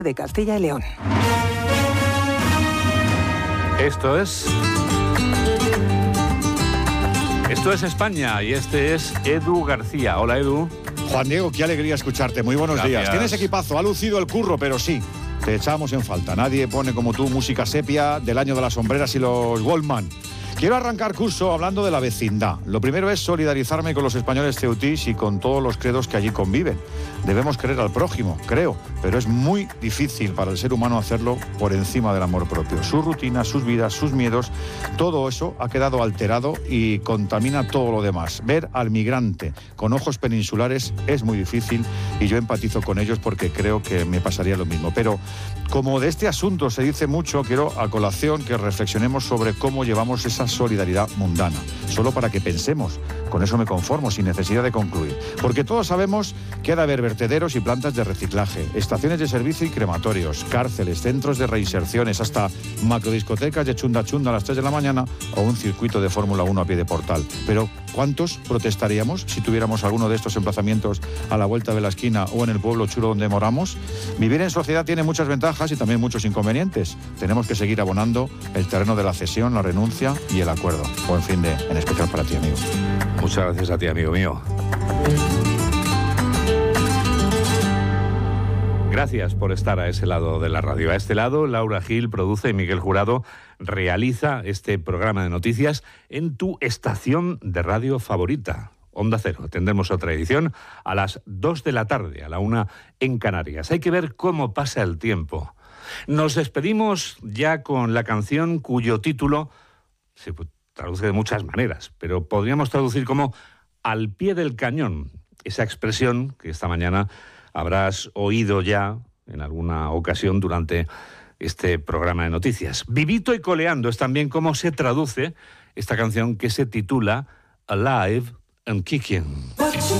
de Castilla y León. Esto es España y este es Edu García. Hola, Edu. Juan Diego, qué alegría escucharte. Muy buenos Gracias. días. Tienes equipazo, ha lucido el curro, pero sí, te echamos en falta. Nadie pone como tú música sepia del año de las sombreras y los Goldman. Quiero arrancar curso hablando de la vecindad. Lo primero es solidarizarme con los españoles ceutís y con todos los credos que allí conviven. Debemos querer al prójimo, creo, pero es muy difícil para el ser humano hacerlo por encima del amor propio. Sus rutinas, sus vidas, sus miedos, todo eso ha quedado alterado y contamina todo lo demás. Ver al migrante con ojos peninsulares es muy difícil y yo empatizo con ellos porque creo que me pasaría lo mismo. Pero como de este asunto se dice mucho, quiero a colación que reflexionemos sobre cómo llevamos esa solidaridad mundana, solo para que pensemos. Con eso me conformo, sin necesidad de concluir. Porque todos sabemos que ha de haber vertederos y plantas de reciclaje, estaciones de servicio y crematorios, cárceles, centros de reinserciones, hasta macrodiscotecas de chunda chunda a las 3 de la mañana o un circuito de Fórmula 1 a pie de portal. Pero ¿cuántos protestaríamos si tuviéramos alguno de estos emplazamientos a la vuelta de la esquina o en el pueblo chulo donde moramos? Vivir en sociedad tiene muchas ventajas y también muchos inconvenientes. Tenemos que seguir abonando el terreno de la cesión, la renuncia y el acuerdo. Buen fin de, en especial para ti, amigo. Muchas gracias a ti, amigo mío. Gracias por estar a ese lado de la radio. A este lado, Laura Gil produce y Miguel Jurado realiza este programa de noticias en tu estación de radio favorita, Onda Cero. Tendremos otra edición a las 2 de la tarde, a la 1 en Canarias. Hay que ver cómo pasa el tiempo. Nos despedimos ya con la canción cuyo título se traduce de muchas maneras, pero podríamos traducir como al pie del cañón. Esa expresión que esta mañana habrás oído ya en alguna ocasión durante este programa de noticias. Vivito y coleando es también como se traduce esta canción que se titula Alive and Kicking.